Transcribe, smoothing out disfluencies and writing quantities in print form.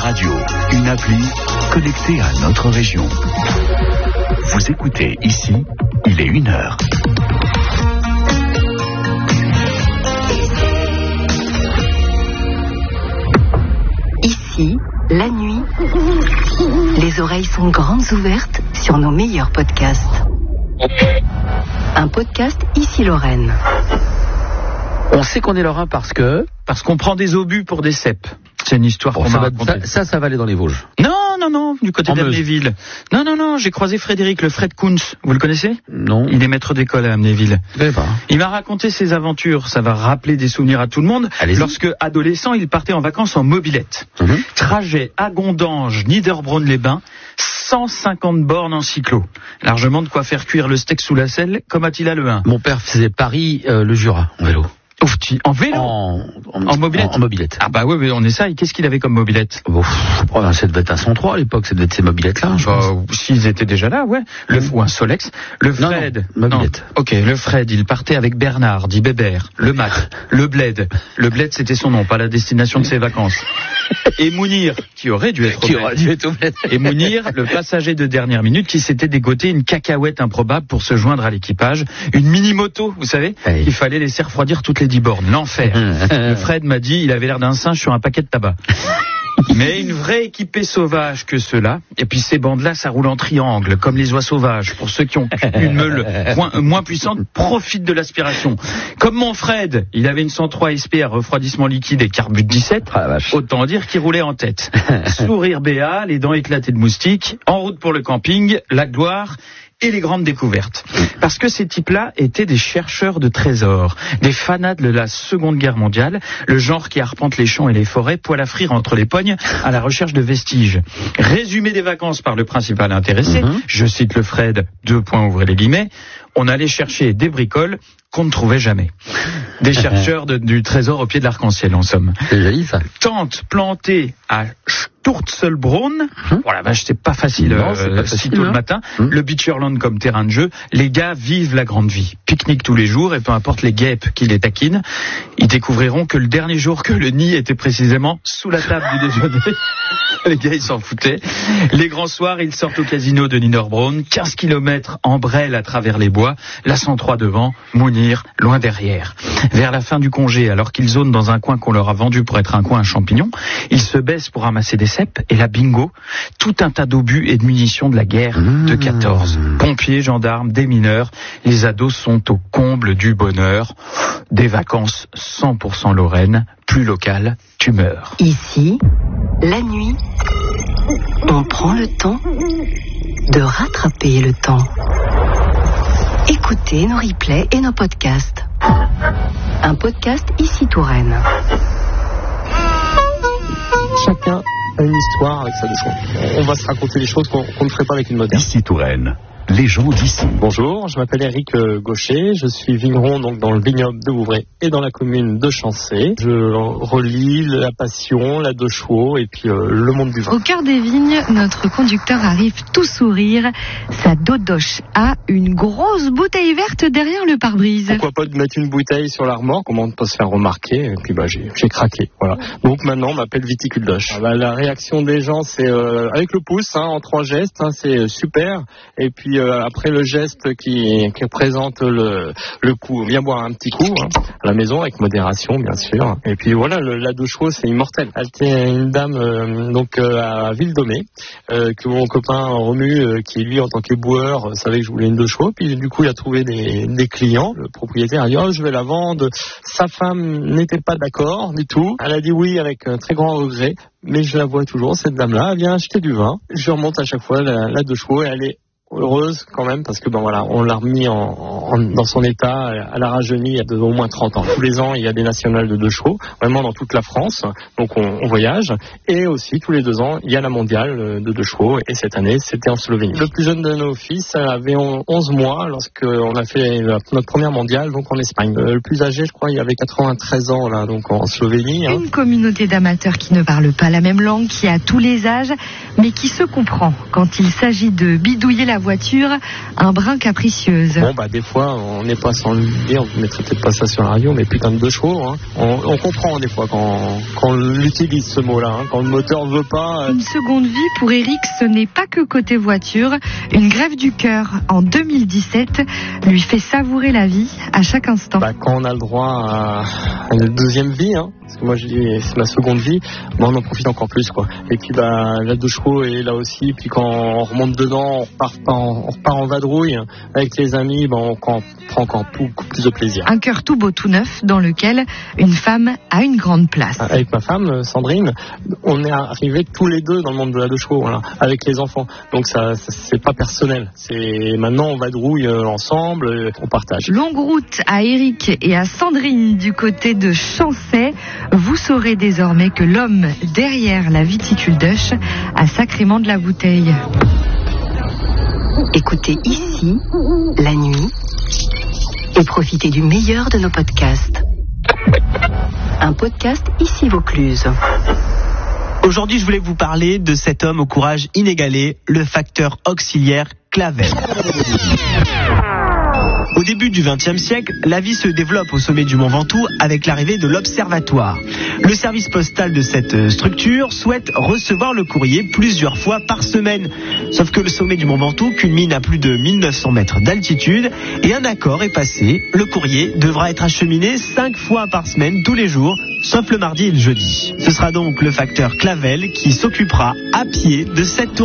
radio, une appli connectée à notre région. Vous écoutez ici, il est 1h. Ici, la nuit, les oreilles sont grandes ouvertes sur nos meilleurs podcasts. Un podcast Ici Lorraine. On sait qu'on est lorrain parce qu'on prend des obus pour des cèpes. C'est une histoire qu'on m'a racontée. Ça va aller dans les Vosges. Non, du côté d'Amnéville. Non, j'ai croisé Frédéric, le Fred Kuntz. Vous le connaissez ? Non. Il est maître d'école à Amnéville. Je connais pas. Il m'a raconté ses aventures. Ça va rappeler des souvenirs à tout le monde. Allez-y. Lorsque, adolescent, il partait en vacances en mobilette. Trajet à Gondange, Niederbronn-les-Bains, 150 bornes en cyclo. Largement de quoi faire cuire le steak sous la selle, comme Attila le 1. Mon père faisait Paris, le Jura, en vélo. Ouf, en vélo En mobilette. En mobilette. Ah bah oui, mais on essaye. Qu'est-ce qu'il avait comme mobilette ? Ça devait être un 103 à l'époque, ça devait être ces mobilettes-là, je pense. S'ils étaient déjà là, ouais. Ou un Solex. Le Fred. Non, mobilette. Ok, le Fred, il partait avec Bernard, dit Bébert, le Mac, le Bled. Le Bled, c'était son nom, pas la destination de ses vacances. Et Mounir, qui aurait dû être au Bled. Et Mounir, le passager de dernière minute, qui s'était dégoté une cacahuète improbable pour se joindre à l'équipage. Une mini-moto, vous savez, qu'il fallait laisser refroidir toutes les 10 bornes. L'enfer. Le Fred m'a dit, il avait l'air d'un singe sur un paquet de tabac. Mais une vraie équipée sauvage que ceux-là. Et puis ces bandes-là, ça roule en triangle, comme les oies sauvages. Pour ceux qui ont une meule moins puissante, profitent de l'aspiration. Comme mon Fred, il avait une 103 SP à refroidissement liquide et carbut 17. Autant dire qu'il roulait en tête. Sourire béat, les dents éclatées de moustiques, en route pour le camping, la gloire et les grandes découvertes. Parce que ces types-là étaient des chercheurs de trésors, des fanats de la Seconde Guerre mondiale, le genre qui arpente les champs et les forêts, poil à frire entre les pognes, à la recherche de vestiges. Résumé des vacances par le principal intéressé, je cite le Fred, ouvrez les guillemets, on allait chercher des bricoles qu'on ne trouvait jamais. Des chercheurs du trésor au pied de l'arc-en-ciel, en somme. C'est joli, ça. Tente plantée à Sturzelbrunn. Oh la vache, c'est pas facile, si tôt le matin. Le Beacherland comme terrain de jeu. Les gars vivent la grande vie. Pique-nique tous les jours et peu importe les guêpes qui les taquinent, ils découvriront que le dernier jour que le nid était précisément sous la table du déjeuner. Les gars, ils s'en foutaient. Les grands soirs, ils sortent au casino de Niederbronn. 15 km en brêle à travers les bois. La 103 devant, Mounir loin derrière. Vers la fin du congé, alors qu'ils zonent dans un coin qu'on leur a vendu pour être un coin à champignons, ils se baissent pour ramasser des cèpes et là, bingo, tout un tas d'obus et de munitions de la guerre de 14. Pompiers, gendarmes, des mineurs, les ados sont au comble du bonheur. Des vacances 100% Lorraine, plus locales, tu meurs. Ici, la nuit, on prend le temps de rattraper le temps. Écoutez nos replays et nos podcasts. Un podcast Ici Touraine. Chacun a une histoire avec sa leçon. On va se raconter des choses qu'on ne ferait pas avec une moderne. Ici Touraine. Les gens d'ici. Bonjour, je m'appelle Eric Gaucher, je suis vigneron donc dans le vignoble de Vouvray et dans la commune de Chancé. Je relie la passion, la deux chevaux et puis le monde du vin. Au cœur des vignes, notre conducteur arrive tout sourire. Sa dodoche a une grosse bouteille verte derrière le pare-brise. Pourquoi pas de mettre une bouteille sur la remorque, comment ne pas se faire remarquer, et puis j'ai craqué. Voilà. Donc maintenant on m'appelle Viticule Doche. La réaction des gens c'est avec le pouce, en 3 gestes, c'est super. Et puis après le geste qui représente le coup, bien boire un petit coup à la maison avec modération bien sûr. Et puis voilà, la deux chevaux c'est immortel. Elle était une dame donc à Ville-Domée que mon copain Romu qui lui en tant qu'éboueur savait que je voulais une deux chevaux. Puis du coup il a trouvé des clients. Le propriétaire a dit je vais la vendre. Sa femme n'était pas d'accord du tout. Elle a dit oui avec un très grand regret. Mais je la vois toujours cette dame-là. Elle vient acheter du vin. Je remonte à chaque fois la deux chevaux et elle est heureuse quand même parce que on l'a remis dans son état, elle a rajeuni il y a au moins 30 ans. Tous les ans il y a des nationales de deux chevaux, vraiment dans toute la France, donc on voyage, et aussi tous les 2 ans il y a la mondiale de deux chevaux, et cette année c'était en Slovénie. Le plus jeune de nos fils avait 11 mois lorsqu'on a fait notre première mondiale donc en Espagne. Le plus âgé je crois il avait 93 ans là, donc en Slovénie. Une communauté d'amateurs qui ne parle pas la même langue, qui a tous les âges, mais qui se comprend quand il s'agit de bidouiller la voiture un brin capricieuse. Des fois fois, on n'est pas sans le dire, vous ne mettrez peut-être pas ça sur la radio, mais putain de 2 chevaux, hein. On comprend des fois quand on utilise ce mot-là, hein, quand le moteur veut pas. Une seconde vie pour Eric, ce n'est pas que côté voiture. Une greffe du cœur en 2017 lui fait savourer la vie à chaque instant. Quand on a le droit à une deuxième vie, hein, parce que moi je dis c'est ma seconde vie, on en profite encore plus, quoi. Et puis la 2 chevaux est là aussi, puis quand on remonte dedans, on repart en vadrouille avec les amis, on prend encore beaucoup plus de plaisir. Un cœur tout beau, tout neuf, dans lequel une femme a une grande place. Avec ma femme, Sandrine, on est arrivés tous les deux dans le monde de la 2 chevaux, voilà, avec les enfants. Donc ça c'est pas personnel. C'est maintenant on vadrouille ensemble, on partage. Longue route à Eric et à Sandrine du côté de Chancey. Vous saurez désormais que l'homme derrière la viticule d'Ush a sacrément de la bouteille. Écoutez ici, la nuit, et profitez du meilleur de nos podcasts. Un podcast ici Vaucluse. Aujourd'hui, je voulais vous parler de cet homme au courage inégalé, le facteur auxiliaire Clavel. Au début du XXe siècle, la vie se développe au sommet du Mont Ventoux avec l'arrivée de l'Observatoire. Le service postal de cette structure souhaite recevoir le courrier plusieurs fois par semaine. Sauf que le sommet du Mont Ventoux culmine à plus de 1900 mètres d'altitude et un accord est passé. Le courrier devra être acheminé 5 fois par semaine tous les jours, sauf le mardi et le jeudi. Ce sera donc le facteur Clavel qui s'occupera à pied de cette tournée.